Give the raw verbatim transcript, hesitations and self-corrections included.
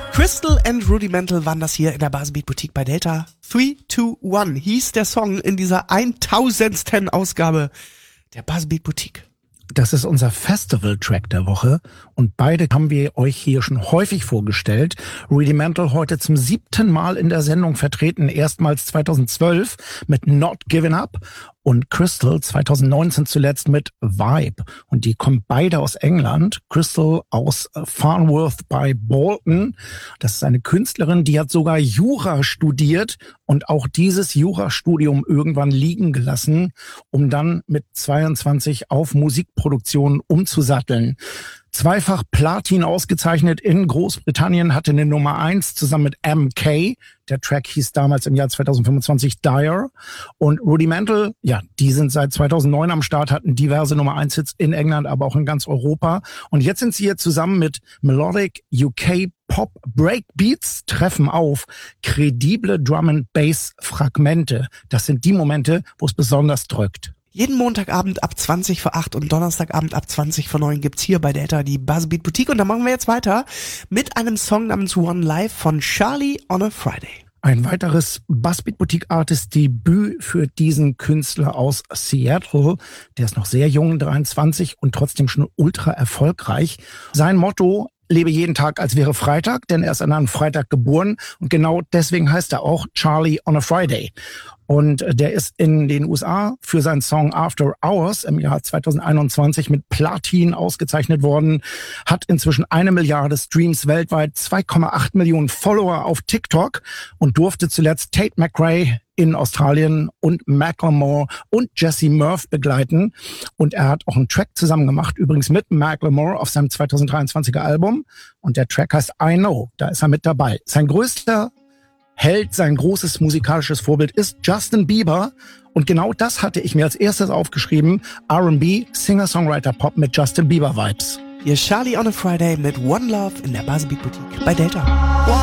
Crystal and Rudimental waren das hier in der Basenbeat Boutique bei Delta. three two one hieß der Song in dieser tausendsten Ausgabe der Basenbeat Boutique. Das ist unser Festival-Track der Woche und beide haben wir euch hier schon häufig vorgestellt. Rudimental heute zum siebten Mal in der Sendung vertreten, erstmals zweitausendzwölf mit Not Giving Up und Crystal zweitausendneunzehn zuletzt mit Vibe. Und die kommen beide aus England. Crystal aus Farnworth bei Bolton. Das ist eine Künstlerin, die hat sogar Jura studiert und auch dieses Jurastudium irgendwann liegen gelassen, um dann mit zweiundzwanzig auf Musikproduktion umzusatteln. Zweifach Platin ausgezeichnet in Großbritannien, hatte eine Nummer eins zusammen mit M K. Der Track hieß damals im Jahr zweitausendfünfundzwanzig Dire. Und Rudimental, ja, die sind seit zweitausendneun am Start, hatten diverse Nummer eins Hits in England, aber auch in ganz Europa. Und jetzt sind sie hier zusammen mit Melodic U K Pop Breakbeats, treffen auf kredible Drum and Bass Fragmente. Das sind die Momente, wo es besonders drückt. Jeden Montagabend ab zwanzig vor acht und Donnerstagabend ab zwanzig vor neun gibt's hier bei Delta die Basenbeat Boutique. Und da machen wir jetzt weiter mit einem Song namens One Life von Charlie on a Friday. Ein weiteres Bassbeat Boutique Artist Debüt für diesen Künstler aus Seattle. Der ist noch sehr jung, dreiundzwanzig und trotzdem schon ultra erfolgreich. Sein Motto: lebe jeden Tag, als wäre Freitag, denn er ist an einem Freitag geboren und genau deswegen heißt er auch Charlie on a Friday. Und der ist in den U S A für seinen Song After Hours im Jahr zweitausendeinundzwanzig mit Platin ausgezeichnet worden, hat inzwischen eine Milliarde Streams weltweit, zwei Komma acht Millionen Follower auf TikTok und durfte zuletzt Tate McRae in Australien und Macklemore und Jesse Murph begleiten. Und er hat auch einen Track zusammen gemacht, übrigens mit Macklemore auf seinem zweitausenddreiundzwanziger Album. Und der Track heißt I Know, da ist er mit dabei. Sein größter Held, sein großes musikalisches Vorbild ist Justin Bieber. Und genau das hatte ich mir als erstes aufgeschrieben. R and B, Singer-Songwriter-Pop mit Justin Bieber-Vibes. Hier Charlie on a Friday mit One Love in der Basenbeat Boutique bei Delta.